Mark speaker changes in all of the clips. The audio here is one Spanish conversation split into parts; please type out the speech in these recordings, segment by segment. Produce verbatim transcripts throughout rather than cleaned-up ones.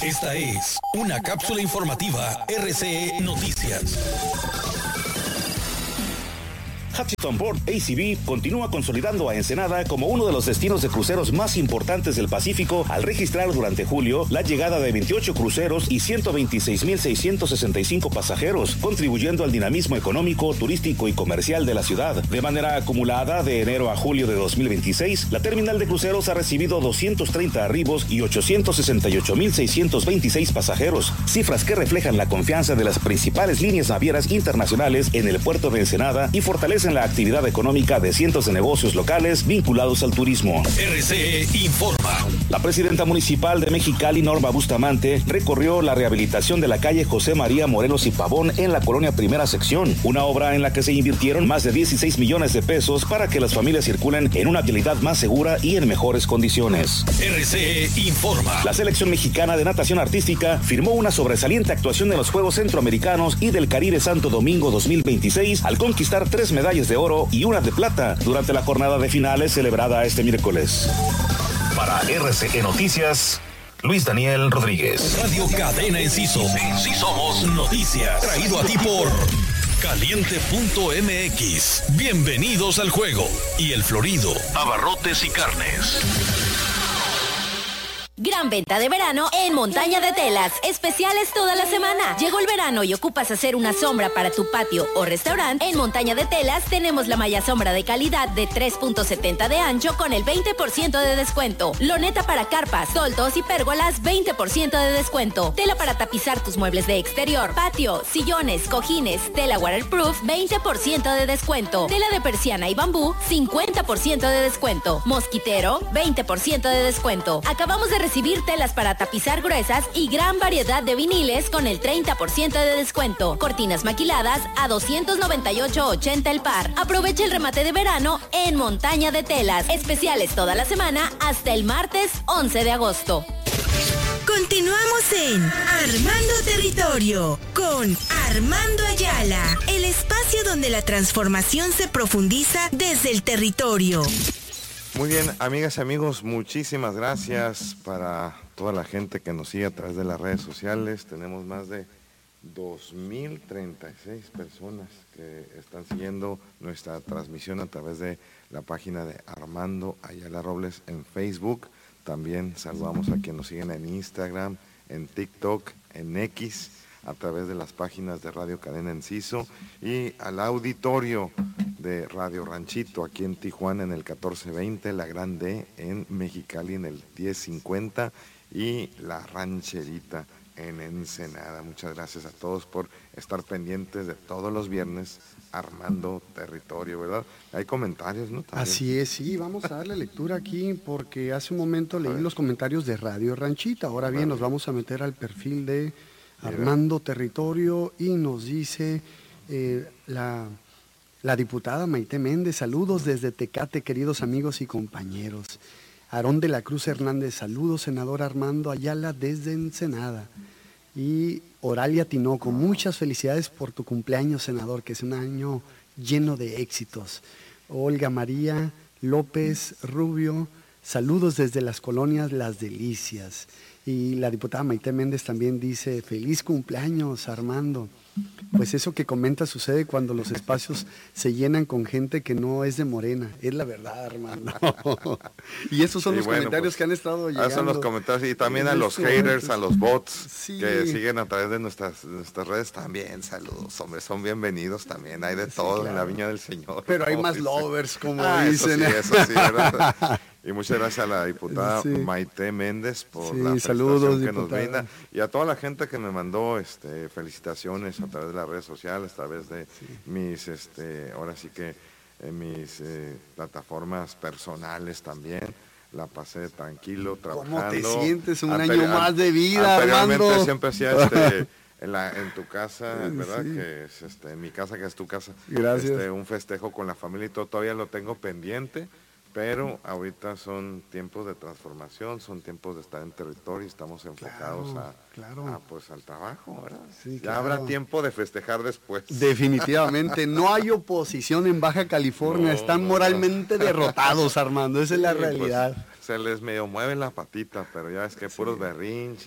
Speaker 1: Esta es una cápsula informativa R C E Noticias.
Speaker 2: Huntington Port A C B continúa consolidando a Ensenada como uno de los destinos de cruceros más importantes del Pacífico al registrar durante julio la llegada de veintiocho cruceros y ciento veintiséis mil seiscientos sesenta y cinco pasajeros, contribuyendo al dinamismo económico, turístico y comercial de la ciudad. De manera acumulada, de enero a julio de dos mil veintiséis, la terminal de cruceros ha recibido doscientos treinta arribos y ochocientos sesenta y ocho mil seiscientos veintiséis pasajeros, cifras que reflejan la confianza de las principales líneas navieras internacionales en el puerto de Ensenada y fortalecen la actividad económica de cientos de negocios locales vinculados al turismo.
Speaker 1: R C E informa.
Speaker 2: La presidenta municipal de Mexicali, Norma Bustamante, recorrió la rehabilitación de la calle José María Morelos y Pavón en la colonia Primera Sección, una obra en la que se invirtieron más de dieciséis millones de pesos para que las familias circulen en una vialidad más segura y en mejores condiciones.
Speaker 1: R C E informa.
Speaker 2: La selección mexicana de natación artística firmó una sobresaliente actuación en los Juegos Centroamericanos y del Caribe Santo Domingo dos mil veintiséis al conquistar tres medallas de oro y una de plata durante la jornada de finales celebrada este miércoles.
Speaker 1: Para R C E Noticias, Luis Daniel Rodríguez. Radio Cadena Enciso. En sí somos noticias. Traído a ti por Caliente punto M X. Bienvenidos al juego. Y El Florido, abarrotes y carnes.
Speaker 3: Gran venta de verano en Montaña de Telas. Especiales toda la semana. Llegó el verano y ocupas hacer una sombra para tu patio o restaurante. En Montaña de Telas tenemos la malla sombra de calidad de tres punto setenta de ancho con el veinte por ciento de descuento. Loneta para carpas, toldos y pérgolas, veinte por ciento de descuento. Tela para tapizar tus muebles de exterior, patio, sillones, cojines, tela waterproof, veinte por ciento de descuento. Tela de persiana y bambú, cincuenta por ciento de descuento. Mosquitero, veinte por ciento de descuento. Acabamos de recibir recibir telas para tapizar gruesas y gran variedad de viniles con el treinta por ciento de descuento. Cortinas maquiladas a doscientos noventa y ocho ochenta el par. Aprovecha el remate de verano en Montaña de Telas. Especiales toda la semana hasta el martes once de agosto.
Speaker 4: Continuamos en Armando Territorio con Armando Ayala, el espacio donde la transformación se profundiza desde el territorio.
Speaker 5: Muy bien, amigas y amigos, muchísimas gracias para toda la gente que nos sigue a través de las redes sociales. Tenemos más de dos mil treinta y seis personas que están siguiendo nuestra transmisión a través de la página de Armando Ayala Robles en Facebook. También saludamos a quienes nos siguen en Instagram, en TikTok, en X, a través de las páginas de Radio Cadena Enciso y al auditorio de Radio Ranchito aquí en Tijuana en el catorce veinte, La Grande en Mexicali en el diez cincuenta y La Rancherita en Ensenada. Muchas gracias a todos por estar pendientes de todos los viernes Armando Territorio, ¿verdad? Hay comentarios, ¿no? También.
Speaker 6: Así es, sí, vamos a darle lectura aquí porque hace un momento leí los comentarios de Radio Ranchita. Ahora bien, nos vamos a meter al perfil de Armando Territorio y nos dice eh, la, la diputada Maite Méndez, saludos desde Tecate, queridos amigos y compañeros. Aarón de la Cruz Hernández, saludos, senador Armando Ayala desde Ensenada. Y Oralia Tinoco, muchas felicidades por tu cumpleaños, senador, que es un año lleno de éxitos. Olga María López Rubio, saludos desde las colonias Las Delicias. Y la diputada Maite Méndez también dice, feliz cumpleaños, Armando. Pues eso que comenta sucede cuando los espacios se llenan con gente que no es de Morena. Es la verdad, Armando. Y esos son sí, los bueno, comentarios pues, que han estado llegando.
Speaker 5: Esos son los comentarios y también a los haters, a los bots sí. que siguen a través de nuestras, nuestras redes también. Saludos, hombre, son bienvenidos también. Hay de sí, todo claro. en la viña del Señor.
Speaker 6: Pero hay
Speaker 5: oh,
Speaker 6: más
Speaker 5: sí,
Speaker 6: lovers, como
Speaker 5: ah,
Speaker 6: dicen.
Speaker 5: Eso sí, eso sí, ¿verdad? Y muchas gracias a la diputada sí. Maite Méndez por sí, la
Speaker 6: saludos,
Speaker 5: que
Speaker 6: diputada.
Speaker 5: nos brinda y a toda la gente que me mandó este, felicitaciones a través de las redes sociales, a través de sí. mis, este, ahora sí que en mis eh, plataformas personales también. La pasé tranquilo, trabajando.
Speaker 6: ¿Cómo te sientes? Un Anteri- año más de vida,
Speaker 5: anteriormente
Speaker 6: Armando.
Speaker 5: Siempre hacía este, en, la, en tu casa, ¿verdad? Sí. Que es este, en mi casa, que es tu casa.
Speaker 6: Gracias.
Speaker 5: Este, un festejo con la familia y todo, todavía lo tengo pendiente. Pero ahorita son tiempos de transformación, son tiempos de estar en territorio y estamos enfocados claro, a, claro. a, pues, al trabajo, ¿verdad? Sí, ya claro. habrá tiempo de festejar después.
Speaker 6: Definitivamente, no hay oposición en Baja California, no, están no, moralmente no. derrotados, Armando, esa sí, es la realidad.
Speaker 5: Pues, se les medio mueve la patita, pero ya es que sí. puros berrinches,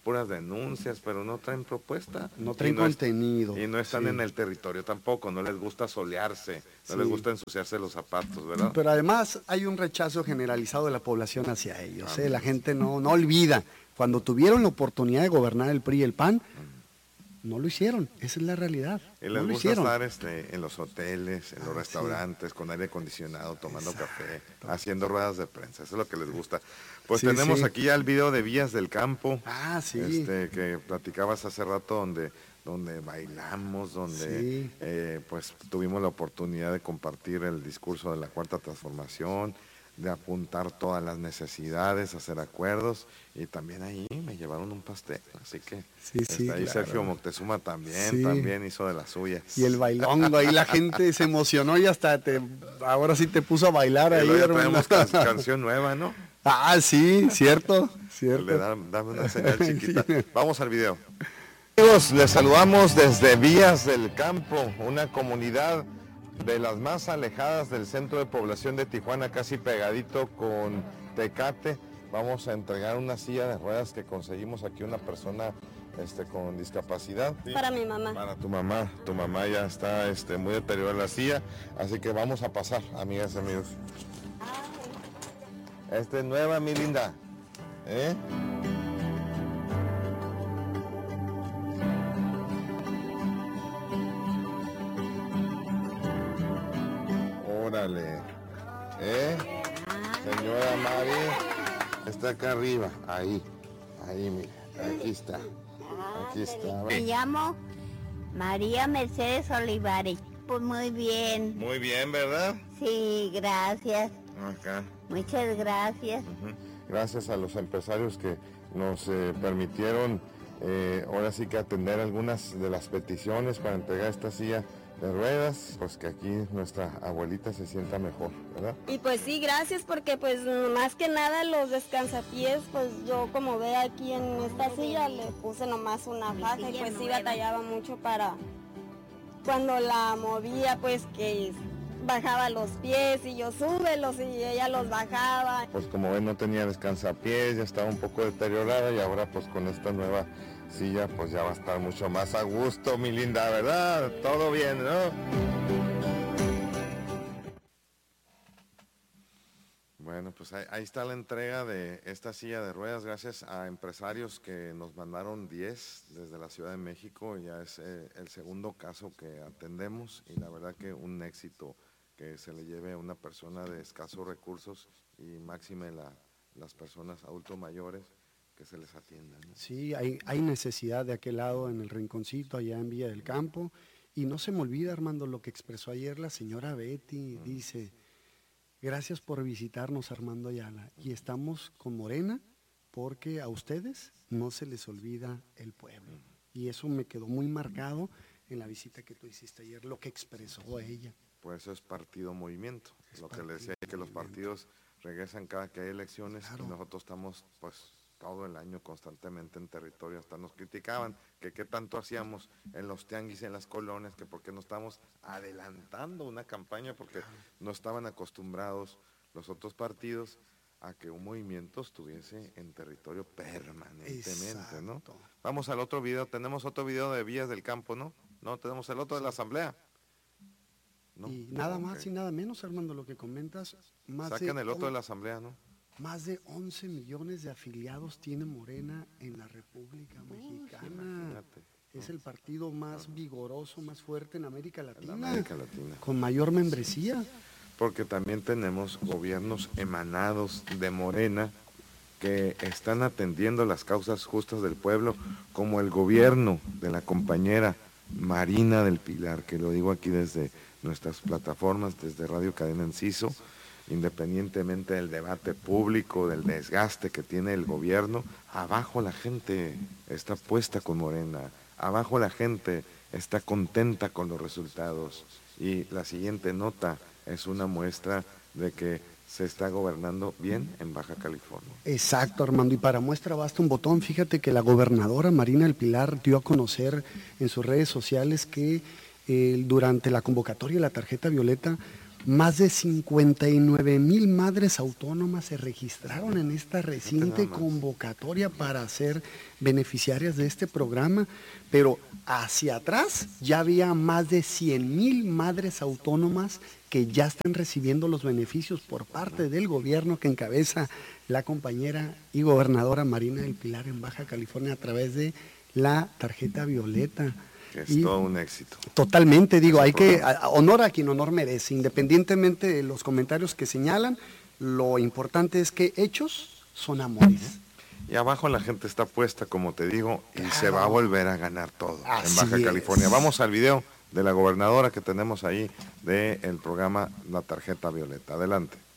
Speaker 5: puras denuncias, pero no traen propuesta.
Speaker 6: No traen
Speaker 5: y no
Speaker 6: contenido.
Speaker 5: Es, y no están
Speaker 6: sí.
Speaker 5: en el territorio tampoco, no les gusta solearse, no
Speaker 6: sí.
Speaker 5: les gusta ensuciarse los zapatos, ¿verdad?
Speaker 6: Pero además hay un rechazo generalizado de la población hacia ellos. ¿eh? La gente no, no olvida. Cuando tuvieron la oportunidad de gobernar el P R I y el P A N, no lo hicieron, esa es la realidad.
Speaker 5: Y les
Speaker 6: no
Speaker 5: gusta
Speaker 6: hicieron.
Speaker 5: estar este, en los hoteles, en los
Speaker 6: ah,
Speaker 5: restaurantes, sí. con aire acondicionado, tomando Exacto. café, haciendo ruedas de prensa, eso es lo que les gusta. Pues sí, tenemos sí. aquí ya el video de Vías del Campo,
Speaker 6: ah, sí.
Speaker 5: este, que platicabas hace rato, donde, donde bailamos, donde sí. eh, pues tuvimos la oportunidad de compartir el discurso de la Cuarta Transformación, de apuntar todas las necesidades, hacer acuerdos, y también ahí me llevaron un pastel, así que
Speaker 6: sí, sí,
Speaker 5: ahí
Speaker 6: claro.
Speaker 5: Sergio Moctezuma también,
Speaker 6: sí.
Speaker 5: también hizo de las suyas.
Speaker 6: Y el bailongo, ahí la gente se emocionó y hasta te, ahora sí te puso a bailar ahí.
Speaker 5: Ya traemos can canción nueva, ¿no?
Speaker 6: Ah, sí, cierto, cierto.
Speaker 5: Le da, dame una señal chiquita. Sí. Vamos al video. Amigos, les saludamos desde Vías del Campo, una comunidad de las más alejadas del centro de población de Tijuana, casi pegadito con Tecate. Vamos a entregar una silla de ruedas que conseguimos aquí una persona este, con discapacidad.
Speaker 7: Para mi mamá.
Speaker 5: Para tu mamá. Tu mamá ya está este, muy deteriorada la silla, así que vamos a pasar, amigas y amigos. Esta es nueva, mi linda. ¿Eh? Órale. ¿Eh? Señora Mari, está acá arriba. Ahí. Ahí, mira. Aquí está. Aquí está.
Speaker 7: Me llamo María Mercedes Olivares. Pues muy bien.
Speaker 5: Muy bien, ¿verdad?
Speaker 7: Sí, gracias.
Speaker 5: Acá.
Speaker 7: Muchas gracias.
Speaker 5: Uh-huh. Gracias a los empresarios que nos eh, permitieron eh, ahora sí que atender algunas de las peticiones para entregar esta silla de ruedas, pues que aquí nuestra abuelita se sienta mejor, ¿verdad?
Speaker 8: Y pues sí, gracias, porque pues más que nada los descansapiés, pues yo como ve aquí en esta silla le puse nomás una faja y pues sí batallaba mucho para cuando la movía, pues que bajaba los pies y yo súbelos y ella los bajaba.
Speaker 5: Pues como ven no tenía descansapiés, ya estaba un poco deteriorada y ahora pues con esta nueva silla pues ya va a estar mucho más a gusto, mi linda, ¿verdad? Todo bien, ¿no? Bueno, pues ahí, ahí está la entrega de esta silla de ruedas, gracias a empresarios que nos mandaron diez desde la Ciudad de México. Ya es eh, el segundo caso que atendemos y la verdad que un éxito que se le lleve a una persona de escasos recursos y máxime la, las personas adultos mayores, que se les atienda, ¿no?
Speaker 6: Sí, hay, hay necesidad de aquel lado en el rinconcito, allá en Villa del Campo, y no se me olvida, Armando, lo que expresó ayer la señora Betty, uh-huh. dice, gracias por visitarnos, Armando Ayala, y estamos con Morena porque a ustedes no se les olvida el pueblo, uh-huh. y eso me quedó muy marcado en la visita que tú hiciste ayer, lo que expresó ella.
Speaker 5: Por eso es partido movimiento, es lo que le decía, que los partidos regresan cada que hay elecciones, claro. Y nosotros estamos pues todo el año constantemente en territorio, hasta nos criticaban que qué tanto hacíamos en los tianguis, en las colonias, que por qué no estamos adelantando una campaña, porque no estaban acostumbrados los otros partidos a que un movimiento estuviese en territorio permanentemente, Exacto. ¿no? Vamos al otro video, tenemos otro video de Vías del Campo, ¿no? No, tenemos el otro de la asamblea.
Speaker 6: ¿No? Y nada okay. más y nada menos, Armando, lo que comentas. Más
Speaker 5: Sacan
Speaker 6: de,
Speaker 5: el otro de la asamblea, ¿no?
Speaker 6: Más de once millones de afiliados tiene Morena en la República Mexicana. Imagínate. Es el partido más vigoroso, más fuerte en América Latina. En América Latina. Con mayor membresía.
Speaker 5: Porque también tenemos gobiernos emanados de Morena que están atendiendo las causas justas del pueblo, como el gobierno de la compañera Marina del Pilar, que lo digo aquí desde nuestras plataformas, desde Radio Cadena Enciso, independientemente del debate público, del desgaste que tiene el gobierno, abajo la gente está puesta con Morena, abajo la gente está contenta con los resultados. Y la siguiente nota es una muestra de que se está gobernando bien en Baja California.
Speaker 6: Exacto, Armando, y para muestra basta un botón. Fíjate que la gobernadora Marina del Pilar dio a conocer en sus redes sociales que eh, durante la convocatoria de la tarjeta violeta Más de cincuenta y nueve mil madres autónomas se registraron en esta reciente convocatoria para ser beneficiarias de este programa, pero hacia atrás ya había más de cien mil madres autónomas que ya están recibiendo los beneficios por parte del gobierno que encabeza la compañera y gobernadora Marina del Pilar en Baja California a través de la tarjeta violeta.
Speaker 5: Que es y todo un éxito.
Speaker 6: Totalmente, digo, hay que, a, honor a quien honor merece, independientemente de los comentarios que señalan, lo importante es que hechos son amores.
Speaker 5: Y abajo la gente está puesta, como te digo, y claro, se va a volver a ganar todo
Speaker 6: así
Speaker 5: en Baja
Speaker 6: es.
Speaker 5: California. Vamos al video de la gobernadora que tenemos ahí del programa La Tarjeta Violeta. Adelante.